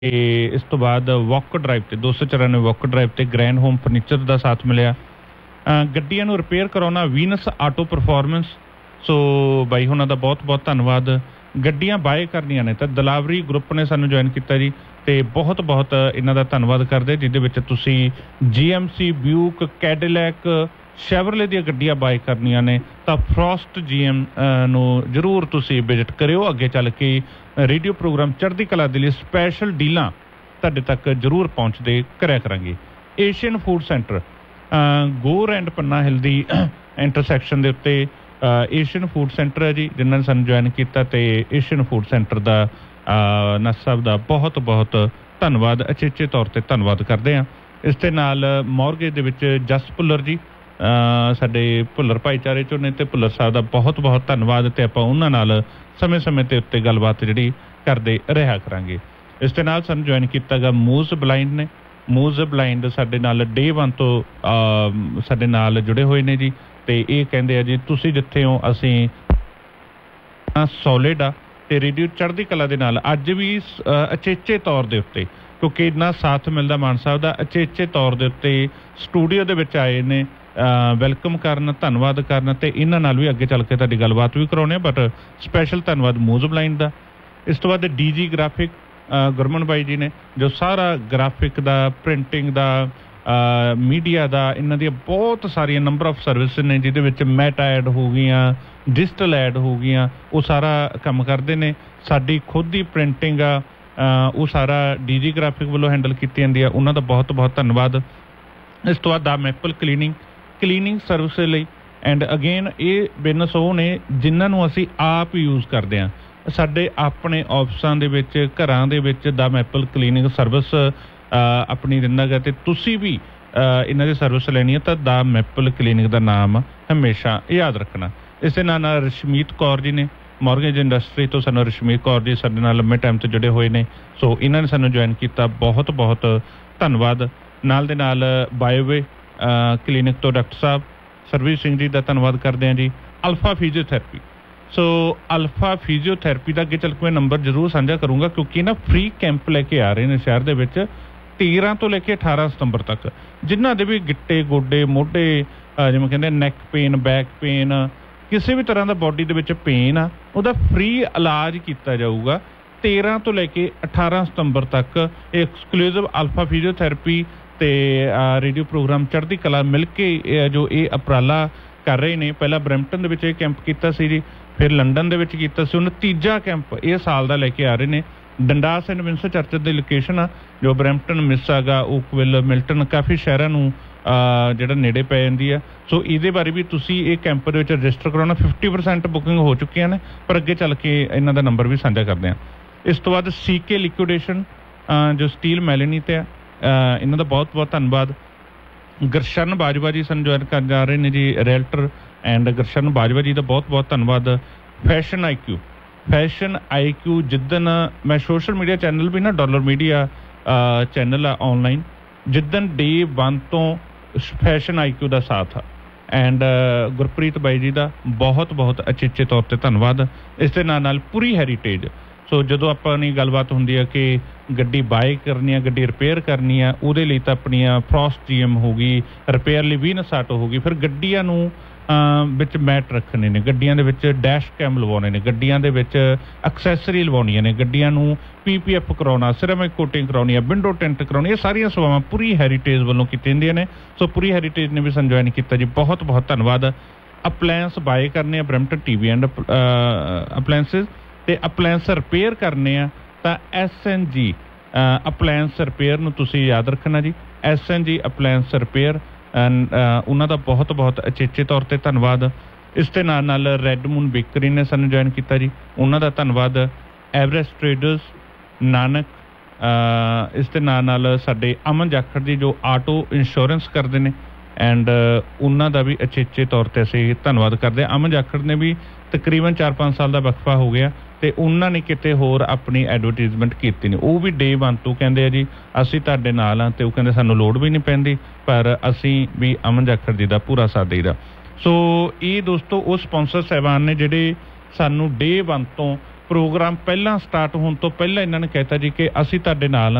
ਤੇ ਇਸ ਤੋਂ ਬਾਅਦ ਵੌਕ ਡਰਾਈਵ ਤੇ 294 ਵੌਕ ਡਰਾਈਵ ਤੇ ਗ੍ਰੈਂਡ ਹੋਮ ਫਰਨੀਚਰ ਦਾ ਸਾਥ ਮਿਲਿਆ। ਗੱਡੀਆਂ ਨੂੰ ਰਿਪੇਅਰ ਕਰਾਉਣਾ ਵੀਨਸ ਆਟੋ ਪਰਫੋਰਮੈਂਸ। ਸੋ ਬਾਈ ਉਹਨਾਂ ਦਾ ਬਹੁਤ ਬਹੁਤ ਧੰਨਵਾਦ। ਗੱਡੀਆਂ ਬਾਏ ਕਰਨੀਆਂ ਨੇ ਤਾਂ ਦਲਾਵਰੀ ਗਰੁੱਪ ਨੇ ਸਾਨੂੰ ਜੁਆਇਨ ਕੀਤਾ ਜੀ, ਤੇ ਬਹੁਤ ਬਹੁਤ ਇਹਨਾਂ ਦਾ ਧੰਨਵਾਦ ਕਰਦੇ, ਜਿਹਦੇ ਵਿੱਚ ਤੁਸੀਂ GMC, ਬਿਊਕ, ਕੈਡਿਲੈਕ, ਸ਼ੈਵਰਲੇ ਦੀਆਂ ਗੱਡੀਆਂ ਬਾਏ ਕਰਨੀਆਂ ਨੇ ਤਾਂ ਫਰੋਸਟ GM ਨੂੰ ਜ਼ਰੂਰ ਤੁਸੀਂ ਵਿਜ਼ਿਟ ਕਰਿਓ। ਅੱਗੇ ਚੱਲ ਕੇ ਰੇਡੀਓ ਪ੍ਰੋਗਰਾਮ ਚੜ੍ਹਦੀ ਕਲਾ ਦੇ ਲਈ ਸਪੈਸ਼ਲ ਡੀਲਾਂ ਤੁਹਾਡੇ ਤੱਕ ਜ਼ਰੂਰ ਪਹੁੰਚਦੇ ਕਰਿਆ ਕਰਾਂਗੇ। Asian food centre Ghor and ਪੰਨਾ ਹਿਲ ਦੀ ਇੰਟਰਸੈਕਸ਼ਨ ਦੇ ਉੱਤੇ ਏਸ਼ੀਅਨ ਫੂਡ ਸੈਂਟਰ ਹੈ ਜੀ, ਜਿਨ੍ਹਾਂ ਨੇ ਸਾਨੂੰ ਜੁਆਇਨ ਕੀਤਾ, ਤੇ ਏਸ਼ੀਅਨ ਫੂਡ ਸੈਂਟਰ ਦਾ ਨਸ ਸਾਹਿਬ ਦਾ ਬਹੁਤ ਬਹੁਤ ਧੰਨਵਾਦ, ਅਚੇਚੇ ਤੌਰ 'ਤੇ ਧੰਨਵਾਦ ਕਰਦੇ ਹਾਂ। ਇਸ ਦੇ ਨਾਲ ਮੌਰਗੇਜ ਦੇ ਵਿੱਚ ਜਸ ਭੁੱਲਰ ਜੀ ਸਾਡੇ ਭੁੱਲਰ ਭਾਈਚਾਰੇ 'ਚੋਂ ਨੇ, ਤੇ ਭੁੱਲਰ ਸਾਹਿਬ ਦਾ ਬਹੁਤ ਬਹੁਤ ਧੰਨਵਾਦ, ਅਤੇ ਆਪਾਂ ਉਹਨਾਂ ਨਾਲ ਸਮੇਂ ਸਮੇਂ 'ਤੇ ਉੱਤੇ ਗੱਲਬਾਤ ਜਿਹੜੀ ਕਰਦੇ ਰਿਹਾ ਕਰਾਂਗੇ। ਇਸ ਦੇ ਨਾਲ ਸਾਨੂੰ ਜੁਆਇਨ ਕੀਤਾ ਗਾ ਮੂਜ਼ ਬਲਾਈਂਡ ਨੇ। ਮੂਜ਼ ਬਲਾਈਂਡ ਸਾਡੇ ਨਾਲ ਡੇ 1 ਤੋਂ ਸਾਡੇ ਨਾਲ ਜੁੜੇ ਹੋਏ ਨੇ ਜੀ, ਤੇ ਇਹ ਕਹਿੰਦੇ ਆ ਜੀ ਤੁਸੀਂ ਜਿੱਥੇ ਹੋ ਅਸੀਂ ਸੋਲਿਡ ਆ, ਤੇ ਰੇਡੀਓ ਚੜ੍ਹਦੀ ਕਲਾ ਦੇ ਨਾਲ ਅੱਜ ਵੀ ਅਚੇਚੇ ਤੌਰ ਦੇ ਉੱਤੇ, ਕਿਉਂਕਿ ਇੰਨਾ ਸਾਥ ਮਿਲਦਾ ਮਾਨ ਸਾਹਿਬ ਦਾ, ਅਚੇਚੇ ਤੌਰ ਦੇ ਉੱਤੇ ਸਟੂਡੀਓ ਦੇ ਵਿੱਚ ਆਏ ਨੇ ਵੈਲਕਮ ਕਰਨ, ਧੰਨਵਾਦ ਕਰਨ, ਤੇ ਇਹਨਾਂ ਨਾਲ ਵੀ ਅੱਗੇ ਚੱਲ ਕੇ ਤੁਹਾਡੀ ਗੱਲਬਾਤ ਵੀ ਕਰਾਉਣੇ, ਬਟ ਸਪੈਸ਼ਲ ਧੰਨਵਾਦ ਮੂਜ਼ ਬਲਾਈਂਡ ਦਾ। ਇਸ ਤੋਂ ਬਾਅਦ DG ਗ੍ਰਾਫਿਕ ਗੁਰਮਨ ਬਾਈ ਜੀ ਨੇ, ਜੋ ਸਾਰਾ ਗ੍ਰਾਫਿਕ ਦਾ, ਪ੍ਰਿੰਟਿੰਗ ਦਾ, ਮੀਡੀਆ ਦਾ, ਇਹਨਾਂ ਦੀਆਂ ਬਹੁਤ ਸਾਰੀਆਂ ਨੰਬਰ ਆਫ ਸਰਵਿਸ ਨੇ, ਜਿਹਦੇ ਵਿੱਚ ਮੈਟਾ ਐਡ ਹੋ ਗਈਆਂ, ਡਿਜੀਟਲ ਐਡ ਹੋ ਗਈਆਂ, ਉਹ ਸਾਰਾ ਕੰਮ ਕਰਦੇ ਨੇ। ਸਾਡੀ ਖੁਦ ਦੀ ਪ੍ਰਿੰਟਿੰਗ ਆ, ਉਹ ਸਾਰਾ DG ਗ੍ਰਾਫਿਕ ਵੱਲੋਂ ਹੈਂਡਲ ਕੀਤੀ ਜਾਂਦੀ ਆ, ਉਹਨਾਂ ਦਾ ਬਹੁਤ ਬਹੁਤ ਧੰਨਵਾਦ। ਇਸ ਤੋਂ ਬਾਅਦ ਦਾ ਮੈਪਲ ਕਲੀਨਿੰਗ ਸਰਵਿਸ ਲਈ, ਐਂਡ ਅਗੇਨ ਇਹ ਬਿਜ਼ਨਸ ਉਹ ਨੇ ਜਿਨ੍ਹਾਂ ਨੂੰ ਅਸੀਂ ਆਪ ਯੂਜ਼ ਕਰਦੇ ਹਾਂ। ਸਾਡੇ ਆਪਣੇ ਆਫਿਸਾਂ ਦੇ ਵਿੱਚ, ਘਰਾਂ ਦੇ ਵਿੱਚ ਦਾ ਮੈਪਲ ਕਲੀਨਿੰਗ ਸਰਵਿਸ ਆਪਣੀ ਦਿੰਦਾ ਗਾ, ਅਤੇ ਤੁਸੀਂ ਵੀ ਇਹਨਾਂ ਦੀ ਸਰਵਿਸ ਲੈਣੀ ਹੈ ਤਾਂ ਦਾ ਮੈਪਲ ਕਲੀਨਿਕ ਦਾ ਨਾਮ ਹਮੇਸ਼ਾ ਯਾਦ ਰੱਖਣਾ। ਇਸ ਦੇ ਨਾਲ ਰਸ਼ਮੀਤ ਕੌਰ ਜੀ ਨੇ ਮੌਰਗੇਜ ਇੰਡਸਟਰੀ ਤੋਂ, ਸਾਨੂੰ ਰਸ਼ਮੀਤ ਕੌਰ ਜੀ ਸਾਡੇ ਨਾਲ ਲੰਮੇ ਟਾਈਮ ਤੋਂ ਜੁੜੇ ਹੋਏ ਨੇ, ਸੋ ਇਹਨਾਂ ਨੇ ਸਾਨੂੰ ਜੁਆਇਨ ਕੀਤਾ, ਬਹੁਤ ਬਹੁਤ ਧੰਨਵਾਦ। ਨਾਲ ਦੇ ਨਾਲ ਬਾਇਓਵੇ ਕਲੀਨਿਕ ਤੋਂ ਡਾਕਟਰ ਸਾਹਿਬ ਸਰਬਜੀਤ ਸਿੰਘ ਜੀ ਦਾ ਧੰਨਵਾਦ ਕਰਦੇ ਹਾਂ ਜੀ। ਅਲਫਾ ਫਿਜ਼ੀਓਥੈਰੇਪੀ, ਸੋ ਅਲਫਾ ਫਿਜ਼ੀਓਥੈਰੇਪੀ ਦਾ ਅੱਗੇ ਚੱਲ ਕੇ ਮੈਂ ਨੰਬਰ ਜ਼ਰੂਰ ਸਾਂਝਾ ਕਰੂੰਗਾ, ਕਿਉਂਕਿ ਨਾ ਫ੍ਰੀ ਕੈਂਪ ਲੈ ਕੇ ਆ ਰਹੇ ਨੇ ਸ਼ਹਿਰ ਦੇ ਵਿੱਚ 13 ਤੋਂ ਲੈ ਕੇ 18 ਸਤੰਬਰ ਤੱਕ, ਜਿਨ੍ਹਾਂ ਦੇ ਵੀ ਗਿੱਟੇ, ਗੋਡੇ, ਮੋਢੇ, ਜਿਵੇਂ ਕਹਿੰਦੇ ਨੈਕ ਪੇਨ, ਬੈਕ ਪੇਨ, ਕਿਸੇ ਵੀ ਤਰ੍ਹਾਂ ਦਾ ਬਾਡੀ ਦੇ ਵਿੱਚ ਪੇਨ ਆ, ਉਹਦਾ ਫ੍ਰੀ ਇਲਾਜ ਕੀਤਾ ਜਾਊਗਾ 13 ਤੋਂ ਲੈ ਕੇ 18 ਸਤੰਬਰ ਤੱਕ। ਐਕਸਕਲੂਸਿਵ ਅਲਫਾ ਫਿਜ਼ੀਓਥੈਰੇਪੀ ਤੇ ਰੇਡੀਓ ਪ੍ਰੋਗਰਾਮ ਚੜ੍ਹਦੀ ਕਲਾ ਮਿਲ ਕੇ ਜੋ ਇਹ ਉਪਰਾਲਾ ਕਰ ਰਹੇ ਨੇ। ਪਹਿਲਾਂ ਬਰੈਂਪਟਨ ਦੇ ਵਿੱਚ ਇਹ ਕੈਂਪ ਕੀਤਾ ਸੀ ਜੀ, ਫਿਰ ਲੰਡਨ ਦੇ ਵਿੱਚ ਕੀਤਾ ਸੀ, ਹੁਣ ਤੀਜਾ ਕੈਂਪ ਇਹ ਸਾਲ ਦਾ ਲੈ ਕੇ ਆ ਰਹੇ ਨੇ। ਡੰਡਾਸ and Winston church the location ਆ, ਜੋ ਬਰੈਂਪਟਨ, ਮਿਸਾਗਾ, ਓਕਵਿਲ, ਮਿਲਟਨ, ਕਾਫੀ ਸ਼ਹਿਰਾਂ ਨੂੰ ਜਿਹੜਾ ਨੇੜੇ ਪੈ ਜਾਂਦੀ ਆ। ਸੋ ਇਹਦੇ ਬਾਰੇ ਵੀ ਤੁਸੀਂ ਇਹ ਕੈਂਪ ਦੇ ਵਿੱਚ ਰਜਿਸਟਰ ਕਰਾਉਣਾ। 50% ਬੁਕਿੰਗ ਹੋ ਚੁੱਕੀਆਂ ਨੇ, ਪਰ ਅੱਗੇ ਚੱਲ ਕੇ ਇਹਨਾਂ ਦਾ ਨੰਬਰ ਵੀ ਸਾਂਝਾ ਕਰਦੇ ਹਾਂ। ਇਸ ਤੋਂ ਬਾਅਦ CK ਲਿਕੁਇਡੇਸ਼ਨ ਜੋ ਸਟੀਲ ਮੈਲਨੀ ਤੇ ਆ, ਇਹਨਾਂ ਦਾ ਬਹੁਤ ਬਹੁਤ ਧੰਨਵਾਦ। ਗੁਰਸ਼ਰਨ ਬਾਜਵਾ ਜੀ ਸਾਨੂੰ ਜੁਆਇਨ ਕਰ ਜਾ ਰਹੇ ਨੇ ਜੀ, ਰੈਲਟਰ, ਐਂਡ ਗੁਰਸ਼ਰਨ ਬਾਜਵਾ ਜੀ ਦਾ ਬਹੁਤ ਬਹੁਤ ਧੰਨਵਾਦ। ਫੈਸ਼ਨ IQ ਜਿੱਦਣ ਮੈਂ ਸੋਸ਼ਲ ਮੀਡੀਆ ਚੈਨਲ ਵੀ ਨਾ ਡਾਲਰ ਮੀਡੀਆ ਚੈਨਲ ਆ ਔਨਲਾਈਨ, ਜਿੱਦਣ Day 1 ਤੋਂ ਫੈਸ਼ਨ IQ ਦਾ ਸਾਥ ਆ, ਐਂਡ ਗੁਰਪ੍ਰੀਤ ਬਾਈ ਜੀ ਦਾ ਬਹੁਤ ਬਹੁਤ ਅਚੇਚੇ ਤੌਰ 'ਤੇ ਧੰਨਵਾਦ। ਇਸ ਦੇ ਨਾਲ ਨਾਲ ਪੂਰੀ ਹੈਰੀਟੇਜ, ਸੋ ਜਦੋਂ ਆਪਾਂ ਦੀ ਗੱਲਬਾਤ ਹੁੰਦੀ ਆ ਕਿ ਗੱਡੀ ਬਾਏ ਕਰਨੀ ਆ, ਗੱਡੀ ਰਿਪੇਅਰ ਕਰਨੀ ਆ, ਉਹਦੇ ਲਈ ਤਾਂ ਆਪਣੀਆਂ ਫਰੋਸਟ GM ਹੋ ਗਈ, ਰਿਪੇਅਰ ਲਈ ਵੀਨਸ ਆਟੋ ਹੋ ਗਈ, ਫਿਰ ਗੱਡੀਆਂ ਨੂੰ ਵਿੱਚ ਮੈਟ ਰੱਖਣੇ ਨੇ, ਗੱਡੀਆਂ ਦੇ ਵਿੱਚ ਡੈਸ਼ ਕੈਮ ਲਵਾਉਣੇ ਨੇ, ਗੱਡੀਆਂ ਦੇ ਵਿੱਚ ਐਕਸੈਸਰੀ ਲਵਾਉਣੀਆਂ ਨੇ, ਗੱਡੀਆਂ ਨੂੰ PPF ਕਰਾਉਣਾ, ਸਿਰੈਮਿਕ ਕੋਟਿੰਗ ਕਰਾਉਣੀ ਆ, ਵਿੰਡੋ ਟਿੰਟ ਕਰਾਉਣੀ, ਇਹ ਸਾਰੀਆਂ ਸੇਵਾਵਾਂ ਪੂਰੀ ਹੈਰੀਟੇਜ ਵੱਲੋਂ ਕੀਤੀਆਂ ਜਾਂਦੀਆਂ ਨੇ। ਸੋ ਪੂਰੀ ਹੈਰੀਟੇਜ ਨੇ ਵੀ ਸਾਨੂੰ ਜੁਆਇਨ ਕੀਤਾ ਜੀ, ਬਹੁਤ ਬਹੁਤ ਧੰਨਵਾਦ। ਅਪਲਾਇੰਸ ਬਾਏ ਕਰਨੇ ਆ, ਬਰੈਂਪਟਨ TV ਐਂਡ ਅਪਲਾਇੰਸਿਸ, ਤੇ ਅਪਲਾਇੰਸ ਰਿਪੇਅਰ ਕਰਨੇ ਆ ਤਾਂ SNG ਅਪਲਾਇੰਸ ਰਿਪੇਅਰ ਨੂੰ ਤੁਸੀਂ ਯਾਦ ਰੱਖਣਾ ਜੀ, SNG ਅਪਲਾਇੰਸ ਰਿਪੇਅਰ, ਉਹਨਾਂ ਦਾ ਬਹੁਤ ਬਹੁਤ ਅਚੇਚੇ ਤੌਰ 'ਤੇ ਧੰਨਵਾਦ। ਇਸ ਦੇ ਨਾਲ ਨਾਲ ਰੈੱਡ ਮੂਨ ਬੇਕਰੀ ਨੇ ਸਾਨੂੰ ਜੁਆਇਨ ਕੀਤਾ ਜੀ, ਉਹਨਾਂ ਦਾ ਧੰਨਵਾਦ। ਐਵਰੈਸਟ ਟ੍ਰੇਡਰਸ, ਨਾਨਕ, ਇਸ ਦੇ ਨਾਲ ਨਾਲ ਸਾਡੇ ਅਮਨ ਜਾਖੜ ਜੀ ਜੋ ਆਟੋ ਇੰਸ਼ੋਰੈਂਸ ਕਰਦੇ ਨੇ, ਐਂਡ ਉਹਨਾਂ ਦਾ ਵੀ ਅਚੇਚੇ ਤੌਰ 'ਤੇ ਅਸੀਂ ਧੰਨਵਾਦ ਕਰਦੇ ਹਾਂ। ਅਮਨ ਜਾਖੜ ਨੇ ਵੀ ਤਕਰੀਬਨ 4-5 ਸਾਲ ਦਾ ਵਕਫਾ ਹੋ ਗਿਆ, ਅਤੇ ਉਹਨਾਂ ਨੇ ਕਿਤੇ ਹੋਰ ਆਪਣੀ ਐਡਵਰਟੀਜ਼ਮੈਂਟ ਕੀਤੀ ਨਹੀਂ, ਉਹ ਵੀ Day 1 ਤੋਂ ਕਹਿੰਦੇ ਆ ਜੀ ਅਸੀਂ ਤੁਹਾਡੇ ਨਾਲ ਹਾਂ, ਅਤੇ ਉਹ ਕਹਿੰਦੇ ਸਾਨੂੰ ਲੋੜ ਵੀ ਨਹੀਂ ਪੈਂਦੀ, ਪਰ ਅਸੀਂ ਵੀ ਅਮਨ ਜਾਖੜ ਜੀ ਦਾ ਪੂਰਾ ਸਾਥ ਦੇਈਦਾ। ਸੋ ਇਹ ਦੋਸਤੋ ਉਹ ਸਪੋਂਸਰ ਸਾਹਿਬਾਨ ਨੇ ਜਿਹੜੇ ਸਾਨੂੰ Day 1 ਤੋਂ ਪ੍ਰੋਗਰਾਮ ਪਹਿਲਾਂ ਸਟਾਰਟ ਹੋਣ ਤੋਂ ਪਹਿਲਾਂ ਇਹਨਾਂ ਨੇ ਕਹਿਤਾ ਜੀ ਕਿ ਅਸੀਂ ਤੁਹਾਡੇ ਨਾਲ